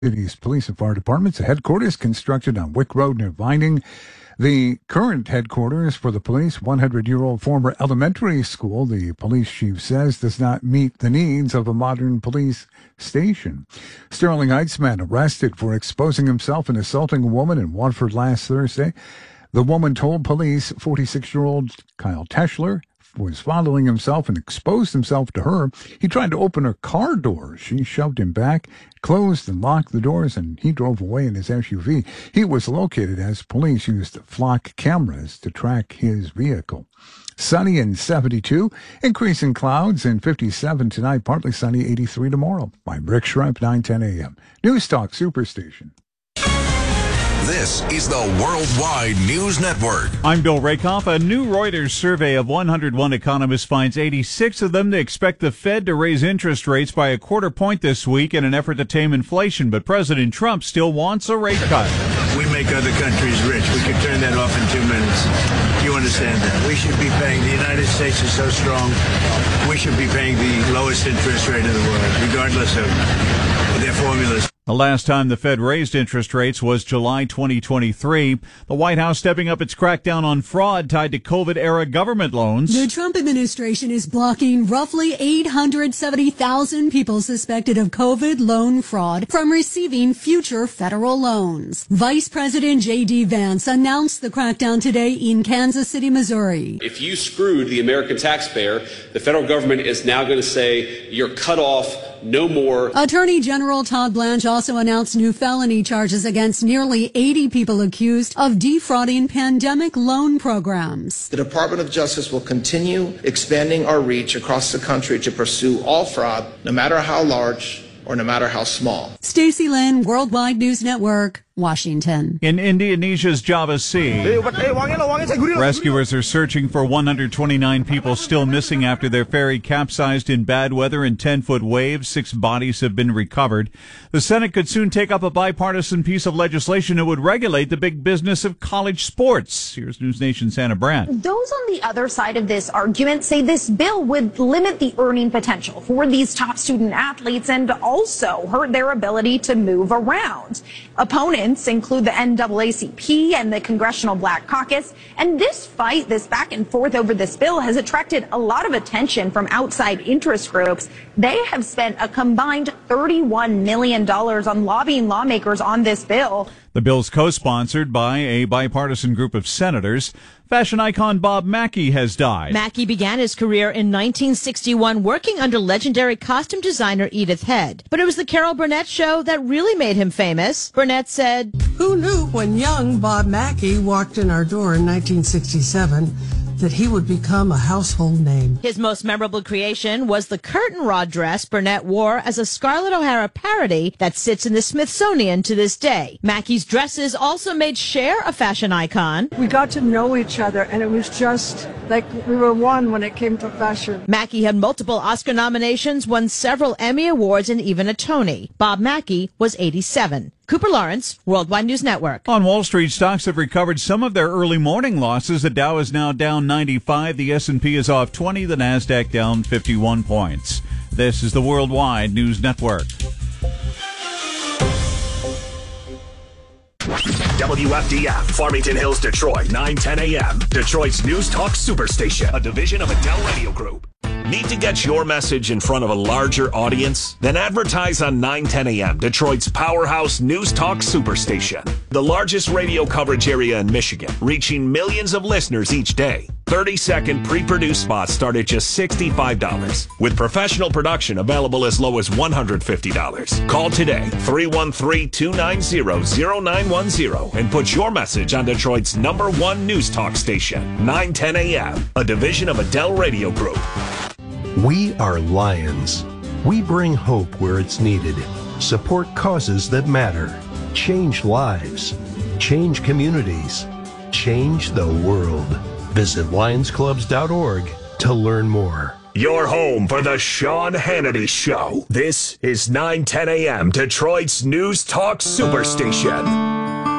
City's police and fire departments. The headquarters constructed on Wick Road near Vining. The current headquarters for the police, 100-year-old former elementary school, the police chief says, does not meet the needs of a modern police station. Sterling Heights man arrested for exposing himself and assaulting a woman in Watford last Thursday. The woman told police 46-year-old Kyle Teschler was fondling himself and exposed himself to her. He tried to open her car door. She shoved him back, closed and locked the doors, and he drove away in his SUV. He was located as police used flock cameras to track his vehicle. Sunny and 72, increasing clouds and 57 tonight, partly sunny, 83 tomorrow. I'm Rick Shrimp, 9:10 a.m. News Talk Superstation. This is the Worldwide News Network. I'm Bill Rakoff. A new Reuters survey of 101 economists finds 86 of them to expect the Fed to raise interest rates by a quarter point this week in an effort to tame inflation. But President Trump still wants a rate cut. We make other countries rich. We can turn that off in 2 minutes. You understand that? We should be paying, the United States is so strong, we should be paying the lowest interest rate in the world, regardless of their formulas. The last time the Fed raised interest rates was July 2023. The White House stepping up its crackdown on fraud tied to COVID-era government loans. The Trump administration is blocking roughly 870,000 people suspected of COVID loan fraud from receiving future federal loans. Vice President J.D. Vance announced the crackdown today in Kansas City, Missouri. If you screwed the American taxpayer, the federal government is now going to say you're cut off. No more. Attorney General Todd Blanche also announced new felony charges against nearly 80 people accused of defrauding pandemic loan programs. The Department of Justice will continue expanding our reach across the country to pursue all fraud, no matter how large or no matter how small. Stacey Lynn, Worldwide News Network, Washington. In Indonesia's Java Sea, rescuers are searching for 129 people still missing after their ferry capsized in bad weather and 10-foot waves. 6 bodies have been recovered. The Senate could soon take up a bipartisan piece of legislation that would regulate the big business of college sports. Here's News Nation's Hannah Brandt. Those on the other side of this argument say this bill would limit the earning potential for these top student athletes and also hurt their ability to move around. Opponents include the NAACP and the Congressional Black Caucus. And this fight, this back and forth over this bill has attracted a lot of attention from outside interest groups. They have spent a combined $31 million on lobbying lawmakers on this bill. The bill's co-sponsored by a bipartisan group of senators. Fashion icon Bob Mackie has died. Mackie began his career in 1961 working under legendary costume designer Edith Head. But it was the Carol Burnett show that really made him famous. Burnett said, "Who knew when young Bob Mackie walked in our door in 1967 that he would become a household name?" His most memorable creation was the curtain rod dress Burnett wore as a Scarlett O'Hara parody that sits in the Smithsonian to this day. Mackie's dresses also made Cher a fashion icon. We got to know each other, and it was just like we were one when it came to fashion. Mackie had multiple Oscar nominations, won several Emmy Awards, and even a Tony. Bob Mackie was 87. Cooper Lawrence, Worldwide News Network. On Wall Street, stocks have recovered some of their early morning losses. The Dow is now down 95. The S&P is off 20. The Nasdaq down 51 points. This is the Worldwide News Network. WFDF, Farmington Hills, Detroit, 9:10 a.m. Detroit's News Talk Superstation, a division of Adele Radio Group. Need to get your message in front of a larger audience? Then advertise on 9:10 a.m., Detroit's powerhouse News Talk Superstation. The largest radio coverage area in Michigan, reaching millions of listeners each day. 30-second pre-produced spots start at just $65, with professional production available as low as $150. Call today, 313-290-0910, and put your message on Detroit's #1 News Talk station, 9:10 a.m., a division of Adele Radio Group. We are Lions. We bring hope where it's needed, support causes that matter, change lives, change communities, change the world. Visit lionsclubs.org to learn more. Your home for the Sean Hannity Show. This is 9:10 a.m. Detroit's News Talk Superstation.